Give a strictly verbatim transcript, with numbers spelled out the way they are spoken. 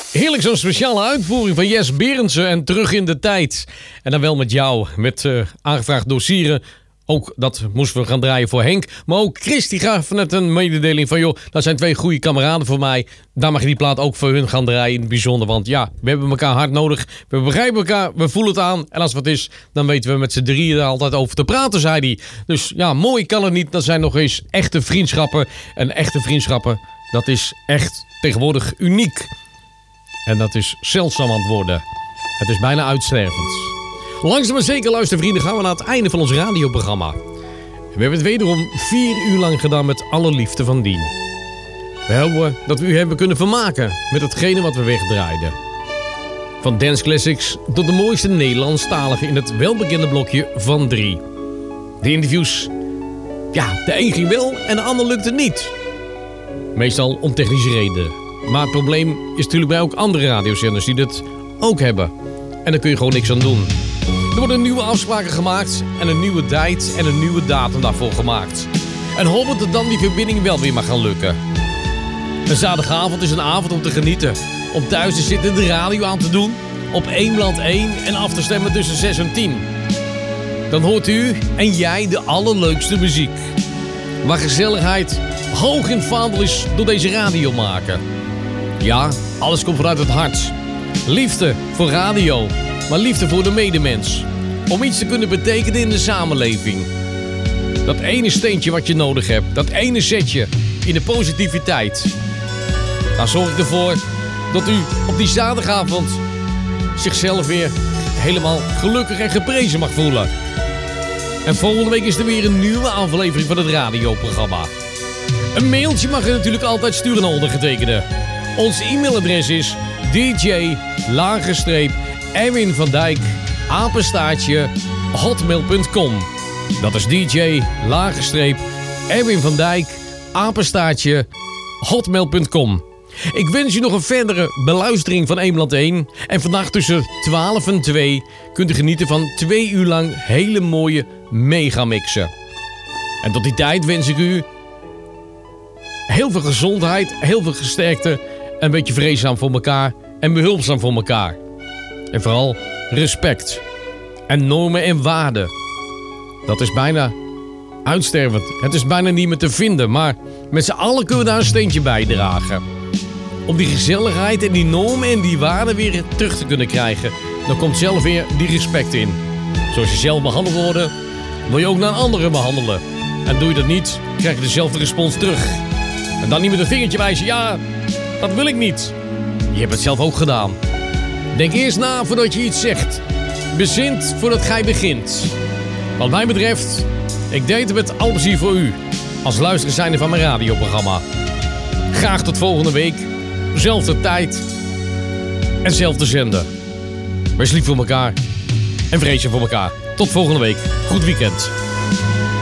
Heerlijk, zo'n speciale uitvoering van Jes Berendsen en Terug in de Tijd. En dan wel met jou, met uh, aangevraagd door Sieren. Ook dat moesten we gaan draaien voor Henk. Maar ook Chris die gaf net een mededeling van... joh, dat zijn twee goede kameraden voor mij. Daar mag je die plaat ook voor hun gaan draaien in het bijzonder. Want ja, we hebben elkaar hard nodig. We begrijpen elkaar, we voelen het aan. En als het wat is, dan weten we met z'n drieën er altijd over te praten, zei hij. Dus ja, mooi kan het niet. Dat zijn nog eens echte vriendschappen. En echte vriendschappen, dat is echt tegenwoordig uniek. En dat is zeldzaam aan het worden. Het is bijna uitstervend. Langzaam maar zeker, luistervrienden, gaan we naar het einde van ons radioprogramma. We hebben het wederom vier uur lang gedaan met alle liefde van dien. We hopen dat we u hebben kunnen vermaken met hetgene wat we wegdraaiden. Van dance classics tot de mooiste Nederlandstalige in het welbekende blokje van drie. De interviews, ja, de een ging wel en de ander lukte niet. Meestal om technische redenen. Maar het probleem is natuurlijk bij ook andere radiozenders die dit ook hebben. En daar kun je gewoon niks aan doen. Er worden nieuwe afspraken gemaakt en een nieuwe tijd en een nieuwe datum daarvoor gemaakt. En hopen dat dan die verbinding wel weer mag gaan lukken. Een zaterdagavond is een avond om te genieten. Om thuis te zitten, de radio aan te doen, op één blad één en af te stemmen tussen zes en tien. Dan hoort u en jij de allerleukste muziek. Waar gezelligheid hoog in het vaandel is door deze radio maken. Ja, alles komt vanuit het hart. Liefde voor radio, maar liefde voor de medemens. Om iets te kunnen betekenen in de samenleving. Dat ene steentje wat je nodig hebt, dat ene zetje in de positiviteit. Daar zorg ik ervoor dat u op die zaterdagavond zichzelf weer helemaal gelukkig en geprezen mag voelen. En volgende week is er weer een nieuwe aflevering van het radioprogramma. Een mailtje mag je natuurlijk altijd sturen naar ondergetekende. Ons e-mailadres is d j laagstreep erwin van dijk apenstaartje hotmail punt com. Dat is d j laagstreep erwin van dijk apenstaartje hotmail punt com. Ik wens u nog een verdere beluistering van één blad één. En vandaag tussen twaalf en twee kunt u genieten van twee uur lang hele mooie megamixen. En tot die tijd wens ik u heel veel gezondheid, heel veel sterkte, een beetje vreedzaam voor elkaar en behulpzaam voor elkaar. En vooral respect en normen en waarden. Dat is bijna uitstervend. Het is bijna niet meer te vinden, maar met z'n allen kunnen we daar een steentje bijdragen. Om die gezelligheid en die normen en die waarden weer terug te kunnen krijgen, dan komt zelf weer die respect in. Zoals je zelf behandeld wordt, wil je ook naar anderen behandelen. En doe je dat niet, krijg je dezelfde respons terug. En dan niet met een vingertje wijzen, ja, dat wil ik niet. Je hebt het zelf ook gedaan. Denk eerst na voordat je iets zegt. Bezint voordat gij begint. Wat mij betreft, ik deed het met al plezier voor u. Als luisteraar zijnde van mijn radioprogramma. Graag tot volgende week. Zelfde tijd. En zelfde zender. Wees lief voor elkaar. En vrees je voor elkaar. Tot volgende week. Goed weekend.